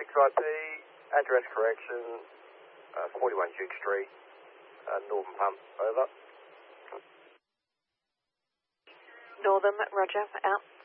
2IP, address correction, 41 Duke Street, Northern Pump, over. Northern, roger, out.